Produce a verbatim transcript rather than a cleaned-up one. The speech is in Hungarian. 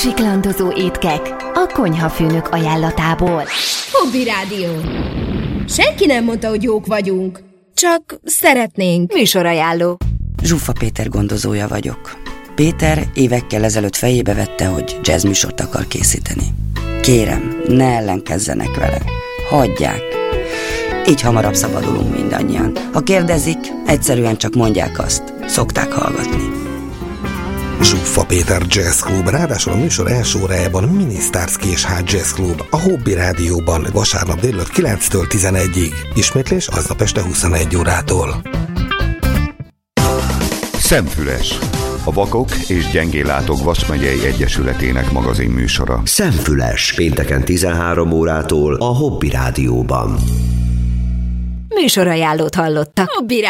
Csiklandozó étkek a konyhafőnök ajánlatából. Hobby Rádió. Senki nem mondta, hogy jók vagyunk. Csak szeretnénk. Műsorajánló. Zsuffa Péter gondozója vagyok. Péter évekkel ezelőtt fejébe vette, hogy jazzműsort akar készíteni. Kérem, ne ellenkezzenek vele. Hagyják. Így hamarabb szabadulunk mindannyian. Ha kérdezik, egyszerűen csak mondják azt. Szokták hallgatni. Zsuffa Péter Jazz Club, ráadásul a műsor első órájában Mini Starsky és High Jazz Club a Hobby Rádióban vasárnap délután kilenctől tizenegyig. Ismétlés aznap este huszonegy órától. Szemfüles, a Vakok és Gyengéllátók Vas megyei egyesületének magazin műsora. Szemfüles, pénteken tizenhárom órától a Hobby Rádióban. Műsorajánlót hallottak. Hobby